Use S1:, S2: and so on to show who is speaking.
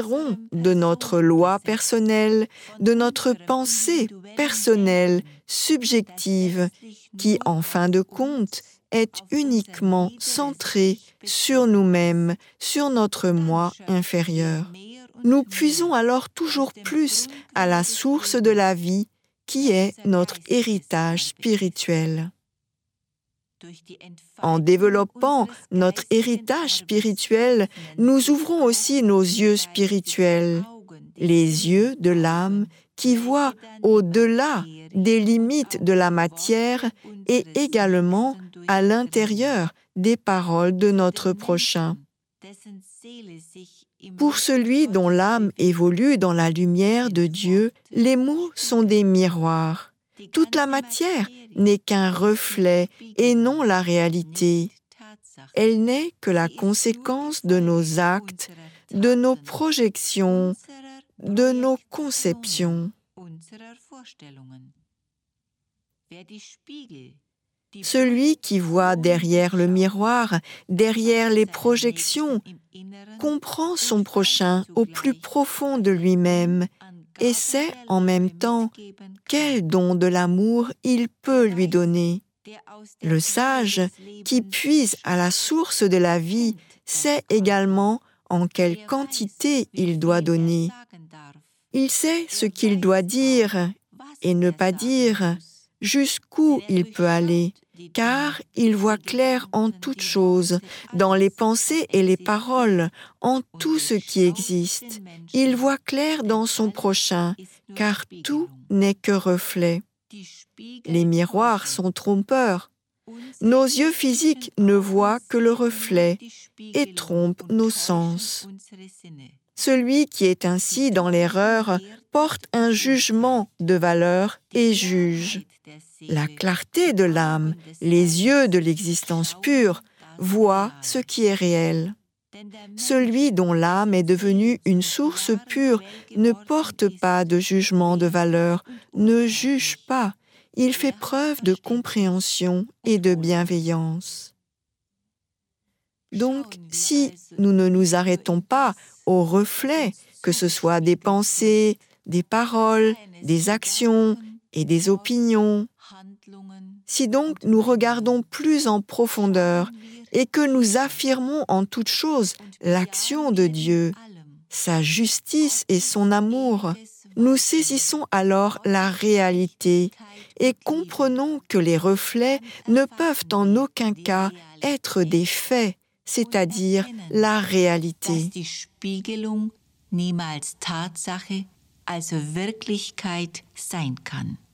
S1: s'inspireront de notre loi personnelle, de notre pensée personnelle, subjective, qui, en fin de compte, est uniquement centrée sur nous-mêmes, sur notre moi inférieur. Nous puisons alors toujours plus à la source de la vie, qui est notre héritage spirituel. En développant notre héritage spirituel, nous ouvrons aussi nos yeux spirituels, les yeux de l'âme qui voient au-delà des limites de la matière et également à l'intérieur des paroles de notre prochain. Pour celui dont l'âme évolue dans la lumière de Dieu, les mots sont des miroirs. Toute la matière n'est qu'un reflet et non la réalité. Elle n'est que la conséquence de nos actes, de nos projections, de nos conceptions. Celui qui voit derrière le miroir, derrière les projections, comprend son prochain au plus profond de lui-même et sait en même temps quel don de l'amour il peut lui donner. Le sage, qui puise à la source de la vie, sait également en quelle quantité il doit donner. Il sait ce qu'il doit dire et ne pas dire, jusqu'où il peut aller, car il voit clair en toutes choses, dans les pensées et les paroles, en tout ce qui existe. Il voit clair dans son prochain, car tout n'est que reflet. Les miroirs sont trompeurs. Nos yeux physiques ne voient que le reflet et trompent nos sens. Celui qui est ainsi dans l'erreur porte un jugement de valeur et juge. La clarté de l'âme, les yeux de l'existence pure, voient ce qui est réel. Celui dont l'âme est devenue une source pure ne porte pas de jugement de valeur, ne juge pas. Il fait preuve de compréhension et de bienveillance. Donc, si nous ne nous arrêtons pas aux reflets, que ce soit des pensées, des paroles, des actions et des opinions, si donc nous regardons plus en profondeur et que nous affirmons en toute chose l'action de Dieu, sa justice et son amour, nous saisissons alors la réalité et comprenons que les reflets ne peuvent en aucun cas être des faits, c'est-à-dire la réalité.
S2: Die Spiegelung niemals Tatsache, also Wirklichkeit sein kann.